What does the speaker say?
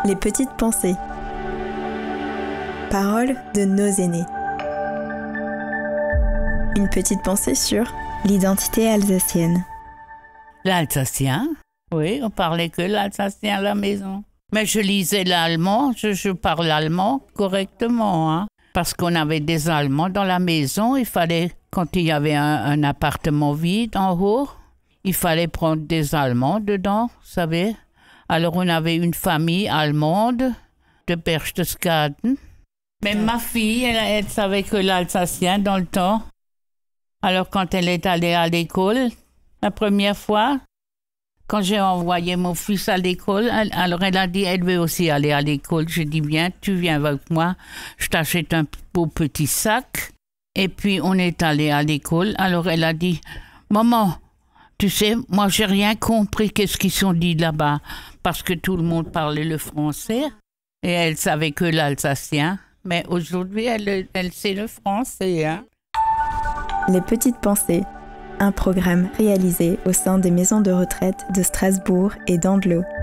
Les petites pensées. Paroles de nos aînés. Une petite pensée sur l'identité alsacienne. L'alsacien? Oui, on parlait que l'alsacien à la maison. Mais je lisais l'allemand, je parle allemand correctement, hein. Parce qu'on avait des Allemands dans la maison, il fallait, quand il y avait un appartement vide en haut, il fallait prendre des Allemands dedans, vous savez. Alors on avait une famille allemande de Berchtesgaden. Mais ma fille, elle savait que l'alsacien dans le temps. Alors quand elle est allée à l'école, la première fois, quand j'ai envoyé mon fils à l'école, alors elle a dit, elle veut aussi aller à l'école. J'ai dit, viens, tu viens avec moi, je t'achète un beau petit sac. Et puis on est allé à l'école. Alors elle a dit, maman, tu sais, moi j'ai rien compris qu'est-ce qu'ils sont dit là-bas, parce que tout le monde parlait le français et elle savait que l'alsacien. Mais aujourd'hui, elle sait le français, hein. Les petites pensées. Un programme réalisé au sein des maisons de retraite de Strasbourg et d'Andelot.